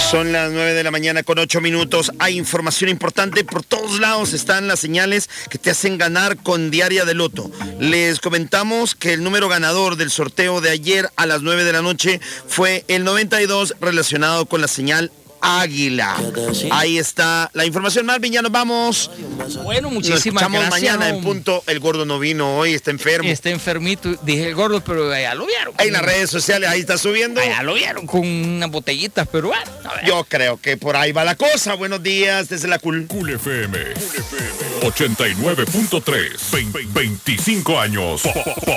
Son las 9 de la mañana con 8 minutos. Hay información importante. Por todos lados están las señales que te hacen ganar con Diaria de Loto. Les comentamos que el número ganador del sorteo de ayer a las 9 de la noche fue el 92, relacionado con la señal Águila. Ahí está la información. Marvin, ya nos vamos. Bueno, muchísimas gracias. Mañana en punto. El gordo no vino hoy, está enfermo. Está enfermito, dije el gordo, pero allá lo vieron. En las redes sociales, ahí está subiendo. Allá lo vieron con unas botellitas, pero bueno. Yo creo que por ahí va la cosa. Buenos días desde la Cool FM 89.3, 25 años.